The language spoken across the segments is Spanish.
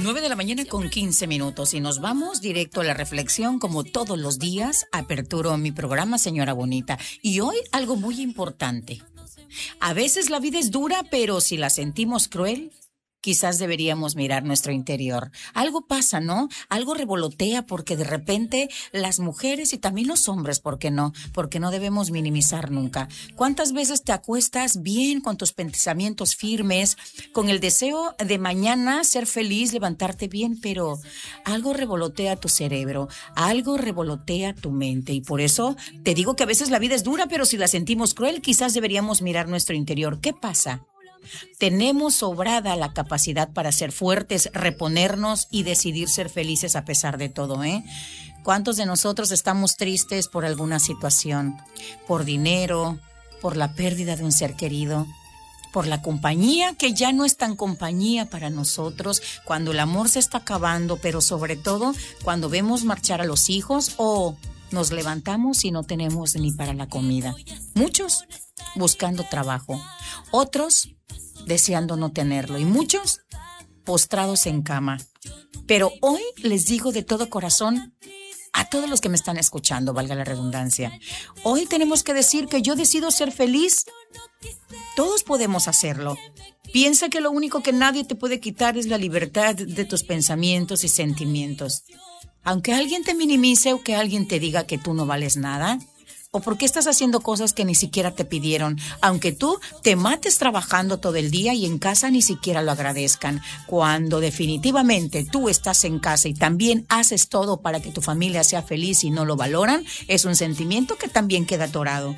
9 de la mañana con 15 minutos y nos vamos directo a la reflexión como todos los días. Aperturo mi programa, señora bonita. Y hoy algo muy importante. A veces la vida es dura, pero si la sentimos cruel, quizás deberíamos mirar nuestro interior. Algo pasa, ¿no? Algo revolotea porque de repente las mujeres y también los hombres, ¿por qué no? Porque no debemos minimizar nunca. ¿Cuántas veces te acuestas bien con tus pensamientos firmes, con el deseo de mañana ser feliz, levantarte bien, pero algo revolotea tu cerebro, algo revolotea tu mente? Y por eso te digo que a veces la vida es dura, pero si la sentimos cruel, quizás deberíamos mirar nuestro interior. ¿Qué pasa? Tenemos sobrada la capacidad para ser fuertes, reponernos y decidir ser felices a pesar de todo, ¿eh? ¿Cuántos de nosotros estamos tristes por alguna situación? Por dinero, por la pérdida de un ser querido, por la compañía que ya no es tan compañía para nosotros, cuando el amor se está acabando, pero sobre todo cuando vemos marchar a los hijos o nos levantamos y no tenemos ni para la comida. Muchos buscando trabajo, otros deseando no tenerlo y muchos postrados en cama. Pero hoy les digo de todo corazón a todos los que me están escuchando, valga la redundancia, hoy tenemos que decir que yo decido ser feliz. Todos podemos hacerlo. Piensa que lo único que nadie te puede quitar es la libertad de tus pensamientos y sentimientos. Aunque alguien te minimice o que alguien te diga que tú no vales nada, o porque estás haciendo cosas que ni siquiera te pidieron, aunque tú te mates trabajando todo el día y en casa ni siquiera lo agradezcan. Cuando definitivamente tú estás en casa y también haces todo para que tu familia sea feliz y no lo valoran, es un sentimiento que también queda atorado.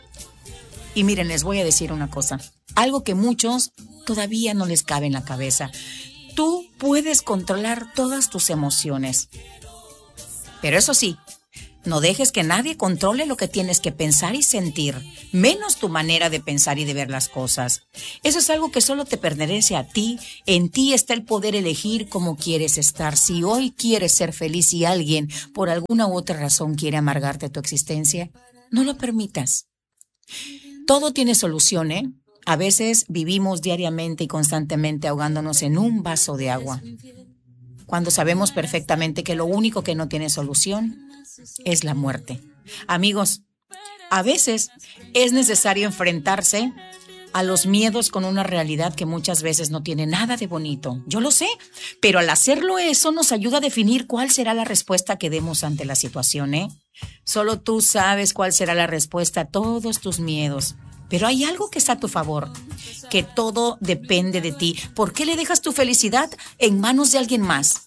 Y miren, les voy a decir una cosa, algo que muchos todavía no les cabe en la cabeza. Tú puedes controlar todas tus emociones, pero eso sí, no dejes que nadie controle lo que tienes que pensar y sentir, menos tu manera de pensar y de ver las cosas. Eso es algo que solo te pertenece a ti. En ti está el poder elegir cómo quieres estar. Si hoy quieres ser feliz y alguien por alguna u otra razón quiere amargarte tu existencia, no lo permitas. Todo tiene solución, ¿eh? A veces vivimos diariamente y constantemente ahogándonos en un vaso de agua, cuando sabemos perfectamente que lo único que no tiene solución es la muerte. Amigos, a veces es necesario enfrentarse a los miedos con una realidad que muchas veces no tiene nada de bonito. Yo lo sé, pero al hacerlo eso nos ayuda a definir cuál será la respuesta que demos ante la situación, ¿eh? Solo tú sabes cuál será la respuesta a todos tus miedos. Pero hay algo que está a tu favor, que todo depende de ti. ¿Por qué le dejas tu felicidad en manos de alguien más?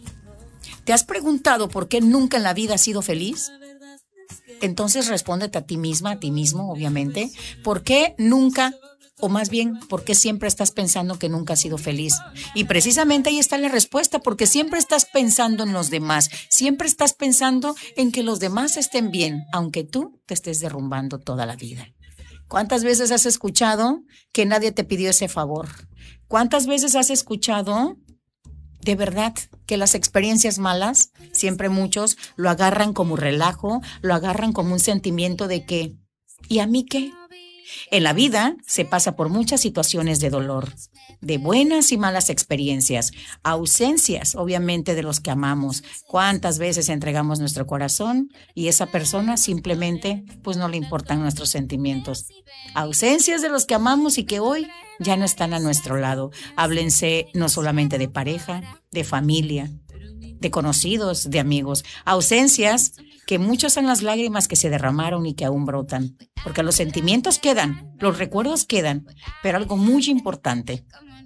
¿Te has preguntado por qué nunca en la vida has sido feliz? Entonces respóndete a ti misma, a ti mismo, obviamente. ¿Por qué nunca, o más bien, por qué siempre estás pensando que nunca has sido feliz? Y precisamente ahí está la respuesta, porque siempre estás pensando en los demás. Siempre estás pensando en que los demás estén bien, aunque tú te estés derrumbando toda la vida. ¿Cuántas veces has escuchado que nadie te pidió ese favor? ¿Cuántas veces has escuchado de verdad que las experiencias malas, siempre muchos lo agarran como relajo, lo agarran como un sentimiento de que, ¿y a mí qué? En la vida se pasa por muchas situaciones de dolor, de buenas y malas experiencias, ausencias, obviamente, de los que amamos. ¿Cuántas veces entregamos nuestro corazón y esa persona simplemente, pues no le importan nuestros sentimientos? Ausencias de los que amamos y que hoy ya no están a nuestro lado. Háblense no solamente de pareja, de familia, de conocidos, de amigos. Ausencias que muchos son las lágrimas que se derramaron y que aún brotan. Porque los sentimientos quedan, los recuerdos quedan, pero algo muy importante.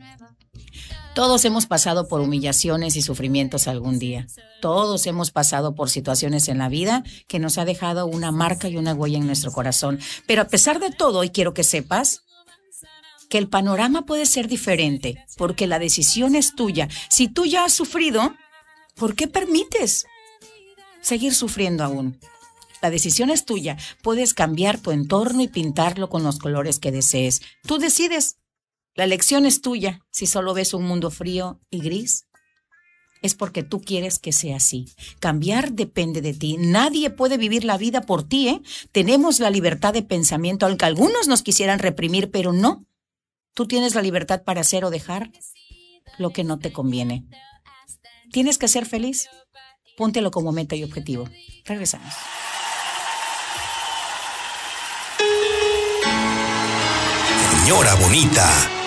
Todos hemos pasado por humillaciones y sufrimientos algún día. Todos hemos pasado por situaciones en la vida que nos ha dejado una marca y una huella en nuestro corazón. Pero a pesar de todo, hoy quiero que sepas que el panorama puede ser diferente, porque la decisión es tuya. Si tú ya has sufrido, ¿por qué permites seguir sufriendo aún? La decisión es tuya. Puedes cambiar tu entorno y pintarlo con los colores que desees. Tú decides. La elección es tuya. Si solo ves un mundo frío y gris, es porque tú quieres que sea así. Cambiar depende de ti. Nadie puede vivir la vida por ti, ¿eh? Tenemos la libertad de pensamiento, aunque algunos nos quisieran reprimir, pero no. Tú tienes la libertad para hacer o dejar lo que no te conviene. ¿Tienes que ser feliz? Póntelo como meta y objetivo. Regresamos. Señora Bonita.